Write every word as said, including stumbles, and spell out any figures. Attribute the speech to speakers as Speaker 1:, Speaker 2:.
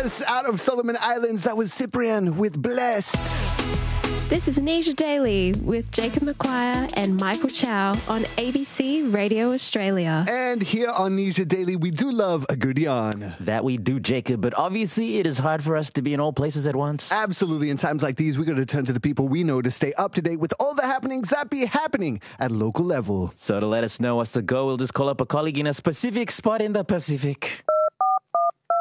Speaker 1: Yes, out of Solomon Islands, that was Cyprian with Blessed.
Speaker 2: This is Anisha Daily with Jacob McQuire and Michael Chow on A B C Radio Australia.
Speaker 1: And here on Anisha Daily, we do love a good yarn.
Speaker 3: That we do, Jacob, but obviously it is hard for us to be in all places at once.
Speaker 1: Absolutely. In times like these, we're going to turn to the people we know to stay up to date with all the happenings that be happening at local level.
Speaker 3: So to let us know what's the go, we'll just call up a colleague in a specific spot in the Pacific.